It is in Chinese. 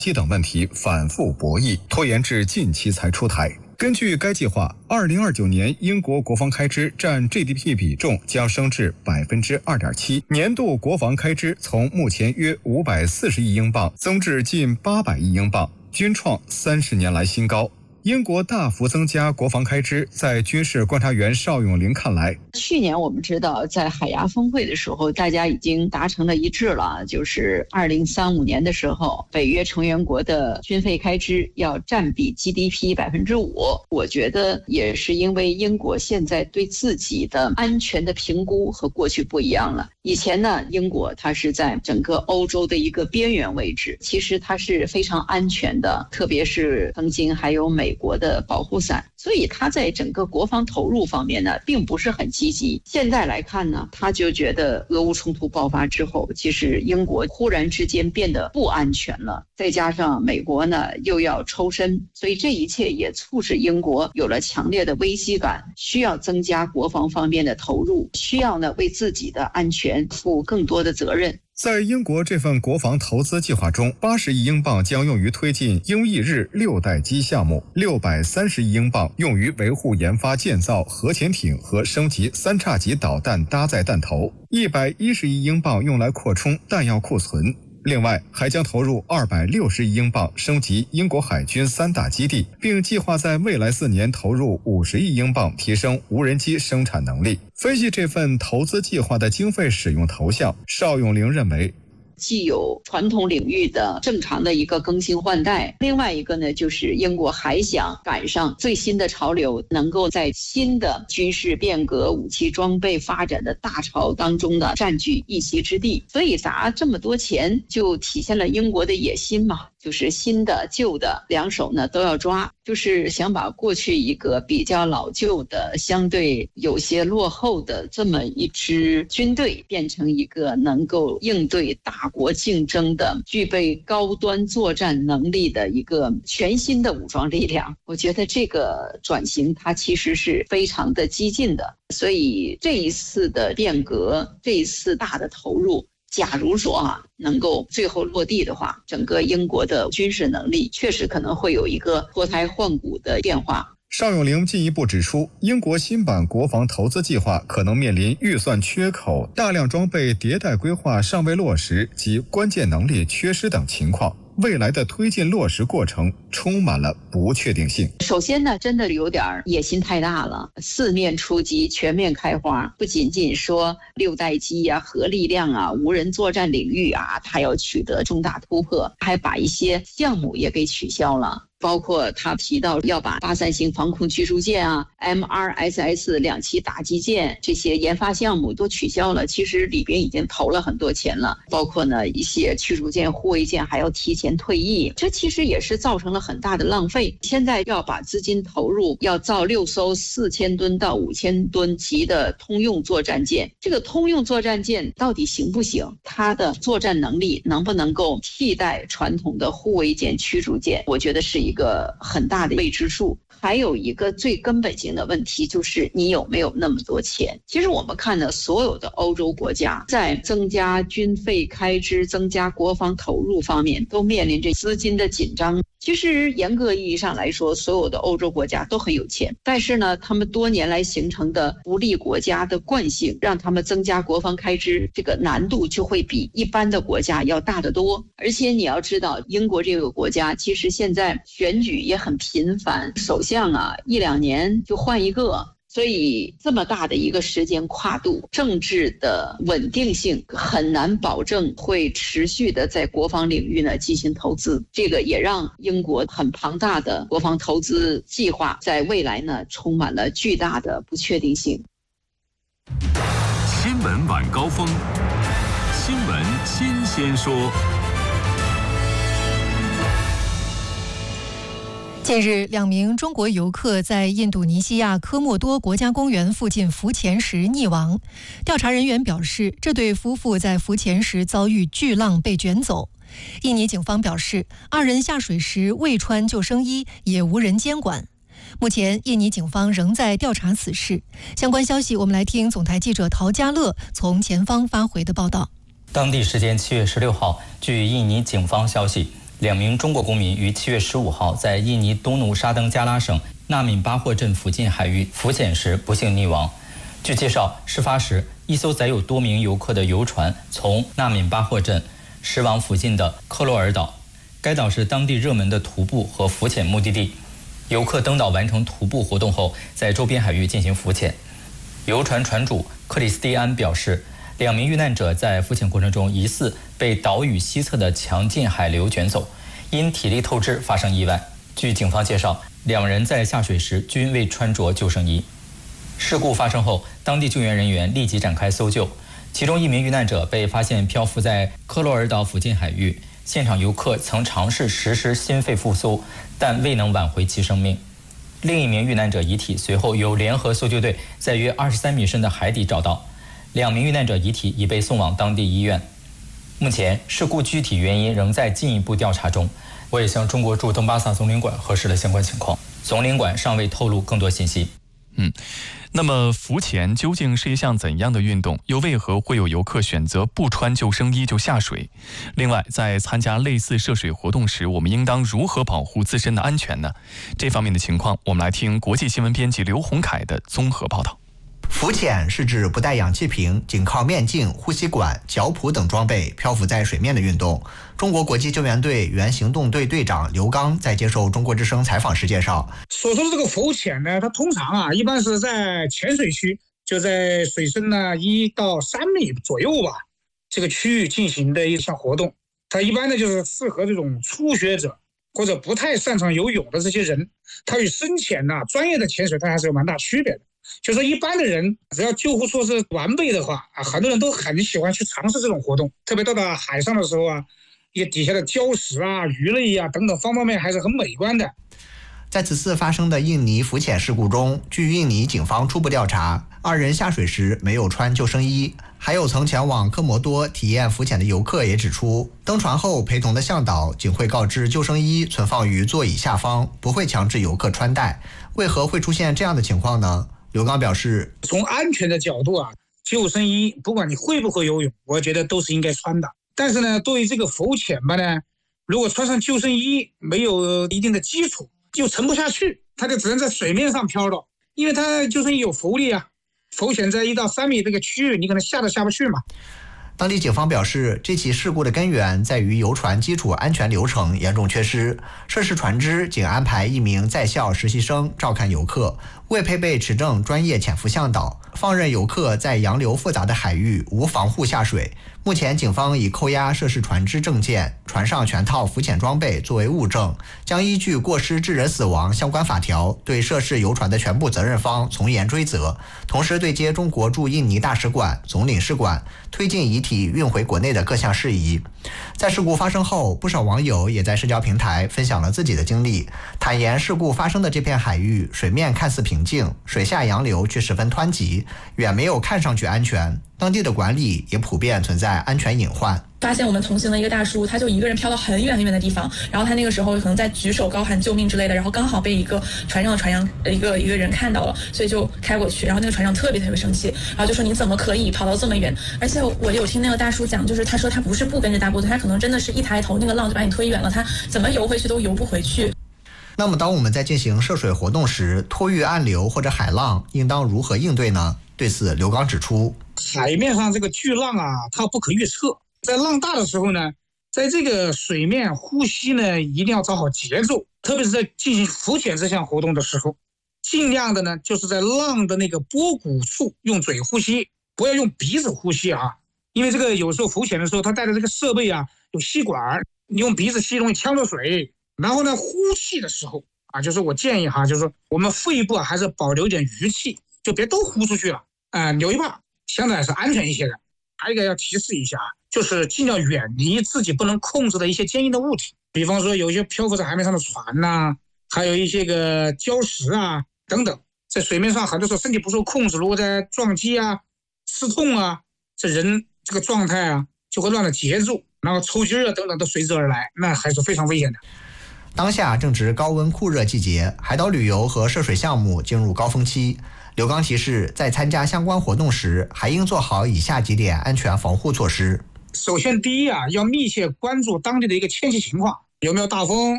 等问题反复博弈，拖延至近期才出台。根据该计划，2029年英国国防开支占 GDP 比重将升至 2.7%， 年度国防开支从目前约540亿英镑增至近800亿英镑，均创30年来新高。英国大幅增加国防开支，在军事观察员邵永龄看来， 去年我们知道在海牙峰会的时候，大家已经达成了一致了，就是2035年的时候，北约成员国的军费开支要占比 GDP 5%。我觉得也是因为英国现在对自己的安全的评估和过去不一样了。以前呢，英国它是在整个欧洲的一个边缘位置，其实它是非常安全的，特别是曾经还有美国的保护伞，所以它在整个国防投入方面呢，并不是很积极。现在来看呢，他就觉得俄乌冲突爆发之后，其实英国忽然之间变得不安全了，再加上美国呢又要抽身，所以这一切也促使英国有了强烈的危机感，需要增加国防方面的投入，需要呢为自己的安全负更多的责任。 在英国这份国防投资计划中，80亿英镑将用于推进英意日6代机项目，630亿英镑用于维护研发建造核潜艇和升级3叉戟导弹搭载弹头，110亿英镑用来扩充弹药库存。另外，还将投入260亿英镑升级英国海军3大基地，并计划在未来4年投入50亿英镑提升无人机生产能力。分析这份投资计划的经费使用投向，邵永龄认为， 既有传统领域的正常的一个更新换代，另外一个呢，就是英国还想赶上最新的潮流，能够在新的军事变革、武器装备发展的大潮当中呢，占据一席之地。所以砸这么多钱，就体现了英国的野心嘛，就是新的旧的两手呢都要抓，就是想把过去一个比较老旧的、相对有些落后的这么一支军队，变成一个能够应对大国竞争的、具备高端作战能力的一个全新的武装力量。我觉得这个转型它其实是非常的激进的，所以这一次的变革，这一次大的投入，假如说能够最后落地的话，整个英国的军事能力确实可能会有一个脱胎换骨的变化。 邵永龄进一步指出，英国新版国防投资计划可能面临预算缺口、大量装备迭代规划尚未落实及关键能力缺失等情况。未来的推进落实过程充满了不确定性。 首先呢，真的有点野心太大了，四面出击，全面开花，不仅仅说6代机核力量无人作战领域它要取得重大突破，还把一些项目也给取消了。包括他提到要把83型防空驱逐舰MRSS 2栖打击舰这些研发项目都取消了，其实里边已经投了很多钱了。包括呢一些驱逐舰、护卫舰还要提前退役，这其实也是造成了很大的浪费。现在要把资金投入，要造6艘4000吨到5000吨级的通用作战舰。这个通用作战舰到底行不行？它的作战能力能不能够替代传统的护卫舰、驱逐舰？我觉得是一个很大的未知数。还有一个最根本性的问题，就是你有没有那么多钱。其实我们看到所有的欧洲国家在增加军费开支、增加国防投入方面都面临着资金的紧张。其实严格意义上来说，所有的欧洲国家都很有钱，但是呢，他们多年来形成的福利国家的惯性，让他们增加国防开支这个难度就会比一般的国家要大得多。而且你要知道，英国这个国家其实现在选举也很频繁，首相1-2年就换一个。所以这么大的一个时间跨度，政治的稳定性很难保证会持续的在国防领域呢进行投资，这个也让英国很庞大的国防投资计划在未来呢充满了巨大的不确定性。 新闻晚高峰，新闻新鲜说。 近日，2名中国游客在印度尼西亚科莫多国家公园附近浮潜时溺亡。调查人员表示，这对夫妇在浮潜时遭遇巨浪被卷走。印尼警方表示，2人下水时未穿救生衣，也无人监管。目前，印尼警方仍在调查此事。相关消息，我们来听总台记者陶家乐从前方发回的报道。 当地时间7月16号，据印尼警方消息， 2名中国公民于7月15号在印尼东努沙登加拉省纳敏巴霍镇附近海域浮潜时不幸溺亡。据介绍，事发时一艘载有多名游客的游船从纳敏巴霍镇驶往附近的克洛尔岛，该岛是当地热门的徒步和浮潜目的地。游客登岛完成徒步活动后，在周边海域进行浮潜。游船船主克里斯蒂安表示，2名遇难者在浮潜过程中疑似被岛屿西侧的强劲海流卷走，因体力透支发生意外。据警方介绍，2人在下水时均未穿着救生衣。事故发生后，当地救援人员立即展开搜救，其中1名遇难者被发现漂浮在克洛尔岛附近海域，现场游客曾尝试实施心肺复苏，但未能挽回其生命。另1名遇难者遗体随后由联合搜救队在约23米深的海底找到，2名遇难者遗体已被送往当地医院。目前事故具体原因仍在进一步调查中。我也向中国驻登巴萨总领馆核实了相关情况，总领馆尚未透露更多信息。 那么浮潜究竟是一项怎样的运动？又为何会有游客选择不穿救生衣就下水？另外，在参加类似涉水活动时，我们应当如何保护自身的安全呢？这方面的情况，我们来听国际新闻编辑刘洪凯的综合报道。 浮潜是指不带氧气瓶，仅靠面镜、呼吸管、脚蹼等装备漂浮在水面的运动。中国国际救援队原行动队队长刘刚在接受中国之声采访时介绍， 所说的这个浮潜呢，它通常一般是在浅水区，就在水深呢1到3米左右吧，这个区域进行的一项活动。它一般呢就是适合这种初学者或者不太擅长游泳的这些人，它与深潜专业的潜水它还是有蛮大区别的。就说一般的人只要救护措施完备的话很多人都很喜欢去尝试这种活动，特别到达海上的时候一些底下的礁石鱼类等等方面还是很美观的。 在此次发生的印尼浮潜事故中，据印尼警方初步调查，2人下水时没有穿救生衣。还有曾前往科摩多体验浮潜的游客也指出，登船后陪同的向导仅会告知救生衣存放于座椅下方，不会强制游客穿戴。为何会出现这样的情况呢？刘刚表示， 从安全的角度救生衣不管你会不会游泳，我觉得都是应该穿的。但是呢，对于这个浮潜呢，如果穿上救生衣没有一定的基础，就沉不下去，它就只能在水面上飘到，因为它救生衣有浮力浮潜在1到3米这个区域，你可能下都下不去嘛。 当地警方表示，这起事故的根源在于游船基础安全流程严重缺失，涉事船只仅安排1名在校实习生照看游客，未配备持证专业潜伏向导，放任游客在洋流复杂的海域无防护下水。目前警方已扣押涉事船只证件、船上全套浮潜装备作为物证，将依据过失致人死亡相关法条对涉事游船的全部责任方从严追责，同时对接中国驻印尼大使馆、总领事馆，推进遗体运回国内的各项事宜。在事故发生后，不少网友也在社交平台分享了自己的经历，坦言事故发生的这片海域水面看似平静，水下洋流却十分湍急，远没有看上去安全，当地的管理也普遍存在安全隐患。 发现我们同行的一个大叔，他就一个人飘到很远很远的地方，然后他那个时候可能在举手高喊救命之类的，然后刚好被一个船上的船长一个人看到了，所以就开过去，然后那个船长特别生气，然后就说你怎么可以跑到这么远？而且我有听那个大叔讲，就是他说他不是不跟着大部队，他可能真的是一抬头那个浪就把你推远了，他怎么游回去都游不回去。 那么当我们在进行涉水活动时，托遇暗流或者海浪应当如何应对呢？对此刘刚指出， 海面上这个巨浪它不可预测，在浪大的时候呢，在这个水面呼吸呢一定要找好节奏，特别是在进行浮潜这项活动的时候，尽量的呢就是在浪的那个波谷处用嘴呼吸，不要用鼻子呼吸因为这个有时候浮潜的时候它带的这个设备有吸管，你用鼻子吸容易呛着水。然后呢，呼气的时候就是我建议就是说我们肺部还是保留点余气，就别都呼出去了留一半，相对来说安全一些的。还有一个要提示一下，就是尽量远离自己不能控制的一些坚硬的物体，比方说有一些漂浮在海面上的船还有一些个礁石等等，在水面上很多时候身体不受控制，如果在撞击刺痛这人这个状态就会乱了节奏，然后抽筋等等都随之而来，那还是非常危险的。 当下正值高温酷热季节，海岛旅游和涉水项目进入高峰期。刘刚提示，在参加相关活动时，还应做好以下几点安全防护措施。 首先第一要密切关注当地的一个天气情况， 有没有大风，